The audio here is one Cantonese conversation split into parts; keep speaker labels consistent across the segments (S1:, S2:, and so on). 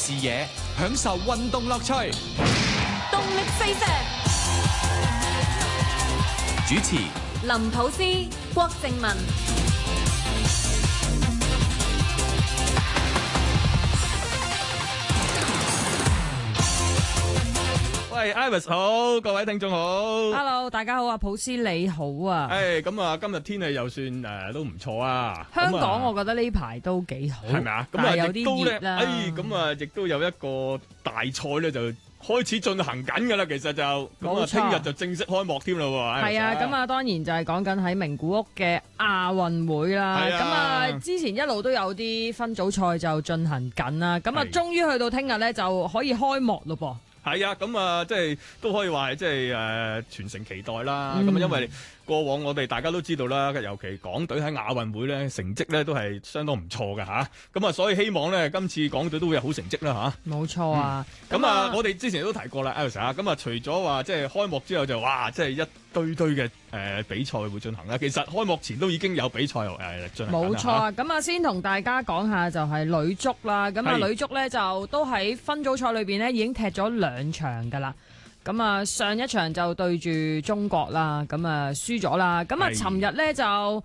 S1: 視野，享受運動樂趣。
S2: 動力四射。
S1: 主持
S2: 林普斯、郭靜文。
S3: 喂 ，Iris 好，各位聽眾好。
S4: Hello， 大家好啊，普斯你好啊。
S3: 咁啊，今日天氣又算都唔錯啊。
S4: 香港我覺得呢排都幾好，
S3: 係咪啊？咁啊，亦都咧，咁啊，亦都有一個大賽咧就開始進行緊㗎啦。其實就咁啊，聽日就正式開幕添啦喎。
S4: 係啊，咁啊，當然就係講緊喺名古屋嘅亞運會啦。咁啊，之前一路都有啲分組賽就進行緊啦。咁啊，終於去到聽日咧就可以開幕咯噃。
S3: 係啊，咁啊，即係都可以話係即係全城期待啦。咁因為過往我哋大家都知道啦，尤其港隊喺亞運會咧成績咧都係相當唔錯嘅嚇。咁啊，所以希望咧今次港隊都會有好成績啦嚇。
S4: 冇錯啊。
S3: 咁啊，我哋之前都提過啦 Elsa 咁啊，除咗話即係開幕之後就哇，即係一堆嘅比賽會進行啦。其實開幕前都已經有比賽進行。
S4: 冇錯啊。咁啊，先同大家講下就係女足啦。咁啊，女足咧就都喺分組賽裏邊咧已經踢咗2場㗎啦。咁啊，上一場就對住中國啦，咁啊輸咗啦。咁啊，尋日咧就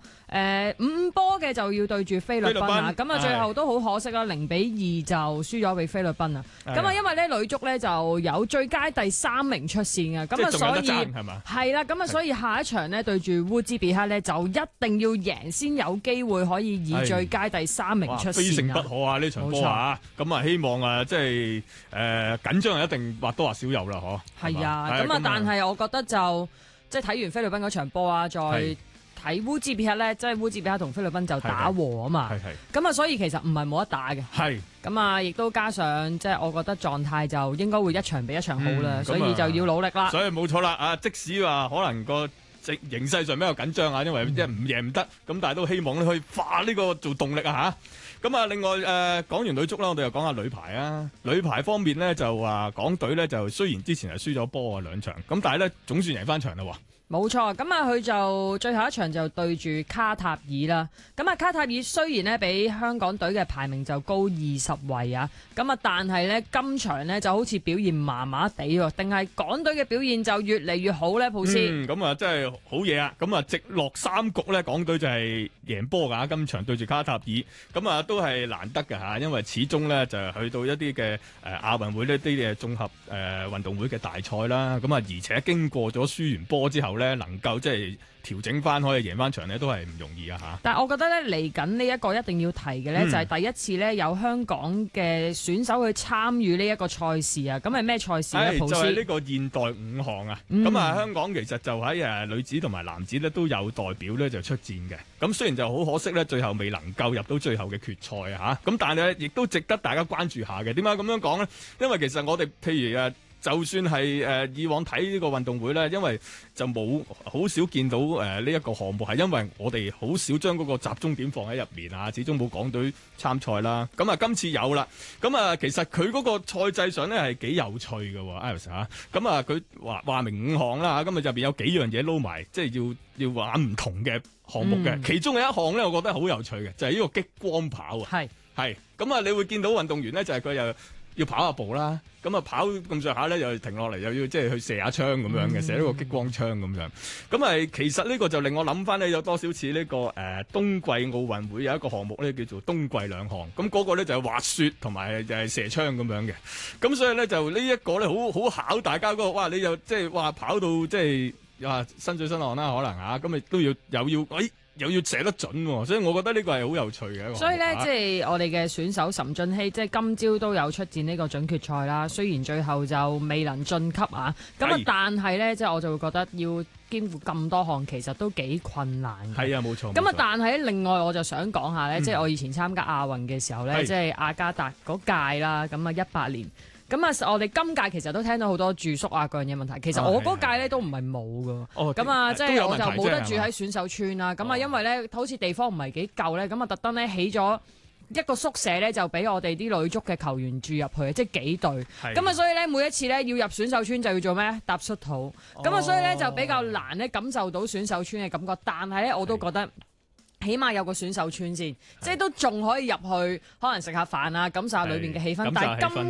S4: 5波嘅就要對住菲律賓啊。咁啊，最後都好可惜啦，0-2就輸咗俾菲律賓啊。咁啊，因為咧女足咧就有最佳第3名出線啊。咁啊，所以係啦。咁啊，所以下一場咧對住烏茲別克咧就一定要贏先有機會可以以最佳第3名出線啊。
S3: 非勝不可啊！呢場波啊，咁啊希望啊即係緊張係一定或多或少有啦，嗬。
S4: 係啊，咁啊，但係我覺得就即係睇完菲律賓嗰場波啊，再睇烏茲別克咧，即係烏茲別克同菲律賓就打和啊嘛，咁啊，所以其實唔係冇得打嘅，咁啊，亦都加上即係我覺得狀態就應該會一場比一場好啦，所以就要努力啦。
S3: 所以冇錯啦，啊，即使話可能個形勢上比較緊張啊，因為即係唔贏唔得，咁但係都希望咧可以化呢個做動力啊嚇。咁啊，另外講完女足啦，我哋又講下女排啊。女排方面咧就話港隊咧就雖然之前係輸咗波啊2場，咁但係咧總算贏翻場啦喎。
S4: 冇錯，咁啊佢就最後一場就對住卡塔爾啦。咁啊卡塔爾雖然呢比香港隊嘅排名就高20位啊，咁啊但係呢今場呢就好似表現麻麻地喎，定係港隊嘅表現就越嚟越好呢？普斯？
S3: 咁啊真係好嘢啊！咁啊直落3局呢，港隊就係贏波㗎，今場對住卡塔爾，咁啊都係難得㗎嚇，因為始終呢就係去到一啲嘅亞運會呢啲嘅綜合運動會嘅大賽啦，咁啊而且經過咗輸完波之後呢，能夠即係調整翻可以贏翻場呢，都係唔容易啊嚇！但係
S4: 我覺得咧嚟緊呢一個一定要提嘅咧，就係第一次咧有香港嘅選手去參與呢一個賽事啊！咁係咩賽事咧？
S3: 就係呢個現代5項啊！咁啊香港其實就喺女子同埋男子咧都有代表咧就出戰嘅。咁雖然就好可惜咧，最後未能夠入到最後嘅決賽啊嚇！咁但係亦都值得大家關注下嘅。點解咁樣講咧？因為其實我哋譬如就算係以往睇呢個運動會咧，因為就冇好少見到呢一個項目，係因為我哋好少將嗰個集中點放喺入面啊，始終冇港隊參賽啦。咁啊，今次有啦。咁啊，其實佢嗰個賽制上咧係幾有趣嘅喎 Iris 嚇。咁啊，佢話明5項啦嚇，咁啊入面有幾樣嘢撈埋，即係要玩唔同嘅項目嘅。其中有一項咧，我覺得好有趣嘅，就係呢個激光跑啊。係。咁啊，你會見到運動員咧，就係佢又要跑下步啦，咁啊跑咁上下咧，又停落嚟，又要即係去射下槍咁樣嘅，射呢個激光槍咁樣。咁其實呢個就令我諗翻咧，有多少似呢個冬季奧運會有一個項目咧，叫做冬季2項。咁嗰個咧就係滑雪同埋就係射槍咁樣嘅。咁所以咧就呢一個咧好考大家嗰個，哇！你又即係話跑到即係身水身汗啦，可能嚇，咁亦都又要射得準喎，所以我覺得呢個係好有趣嘅一個。
S4: 所以咧，即係我哋嘅選手岑俊希，即係今朝都有出戰呢個準決賽啦。雖然最後就未能晉級啊，咁啊，但係咧，即係我就會覺得要兼顧咁多項，其實都幾困難嘅。
S3: 係啊，冇錯。
S4: 咁啊，但係另外我就想講下咧，即係我以前參加亞運嘅時候咧，即係雅加達嗰屆啦，咁啊18年。咁啊，我哋今屆其實都聽到好多住宿啊各樣嘢問題。其實我嗰屆咧都唔係冇噶。咁啊，即係我就冇得住喺選手村啦。咁啊，因為咧好似地方唔係幾夠咧，咁啊特登咧起咗一個宿舍咧，就俾我哋啲女足嘅球員住入去，即係幾隊。咁啊，所以咧每一次咧要入選手村就要做咩？搭恤肚。咁啊，所以咧就比較難咧感受到選手村嘅感覺。但係咧我都覺得，起碼有個選手村先，即係都仲可以入去，可能食下飯啊，感受下裏面嘅氣氛。但係今